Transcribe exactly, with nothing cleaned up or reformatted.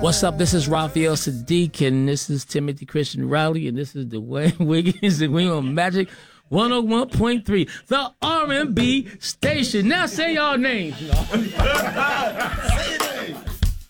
What's up? This is Raphael Sadiq, and this is Timothy Christian Riley, and this is Dwayne Wiggins, and we on Magic one oh one point three, the R and B station. Now say y'all names.